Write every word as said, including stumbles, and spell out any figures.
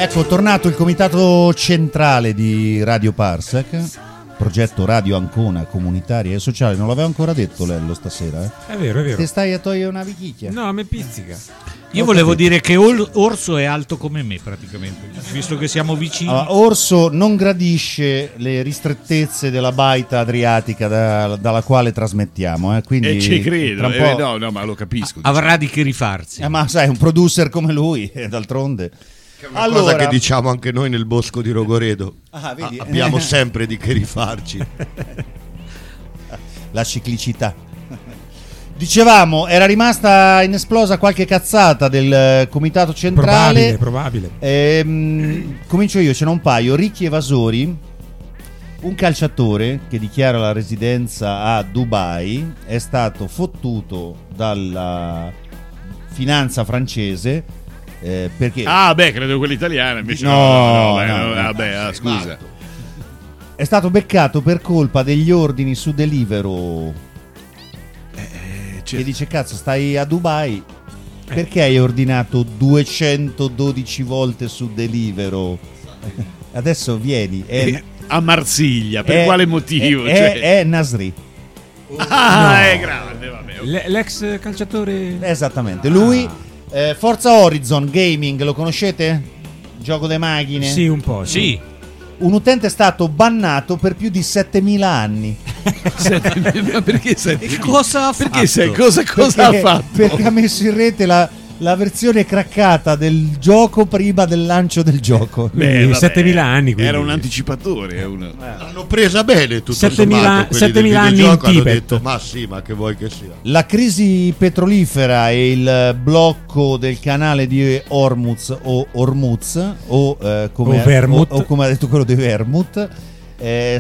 Ecco, tornato il comitato centrale di Radio Parsec, progetto Radio Ancona comunitaria e sociale. Non l'avevo ancora detto Lello stasera, eh? È vero, è vero. Ti stai a togliere una vichicchia? No, a me pizzica. Io volevo dire che Orso è alto come me praticamente, visto che siamo vicini. Allora, Orso non gradisce le ristrettezze della baita adriatica da, dalla quale trasmettiamo, eh? Quindi e ci credo, tra un po'... eh, no, no, ma lo capisco. Avrà di che rifarsi. Eh, ma sai, un producer come lui, eh, d'altronde. Che è una allora... cosa che diciamo anche noi nel bosco di Rogoredo. Ah, vedi? A- abbiamo sempre di che rifarci. La ciclicità. Dicevamo, era rimasta inesplosa qualche cazzata del comitato centrale. Probabile, probabile. Ehm, comincio io, ce n'è un paio. Ricchi evasori. Un calciatore che dichiara la residenza a Dubai è stato fottuto dalla finanza francese eh, perché... Ah, beh, credo quella italiana invece. No, no, no, beh, no, no, no. vabbè, ah, scusa. È stato beccato per colpa degli ordini su Deliveroo. Che dice, cazzo, stai a Dubai, perché hai ordinato duecentododici volte su Deliveroo? Adesso vieni. È, a Marsiglia, per è, quale motivo? È, Cioè... è, è Nasri. Ah, No. è grande, vabbè. L- l'ex calciatore. Esattamente, lui. Eh, Forza Horizon Gaming, lo conoscete? Gioco delle macchine? Sì, un po'. Sì. Un utente è stato bannato per più di settemila anni. Ma perché sei... E cosa ha fatto? Perché sei... cosa, cosa Perché- ha fatto? Perché ha messo in rete la, la versione craccata del gioco prima del lancio del gioco. Quindi vabbè, settemila anni, quindi. Era un anticipatore. Uno... L'hanno presa bene tutto settemila sommato, quelli settemila del anni videogioco in hanno Tibet. detto, ma sì, ma che vuoi che sia. La crisi petrolifera e il blocco del canale di Hormuz o Hormuz o, eh, come, O Vermouth. o- o come ha detto quello di Vermouth eh,